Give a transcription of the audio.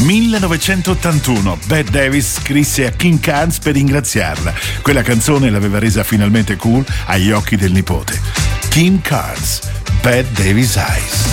1981, Bette Davis scrisse a Kim Carnes per ringraziarla. Quella canzone l'aveva resa finalmente cool agli occhi del nipote. Kim Carnes, Bette Davis Eyes.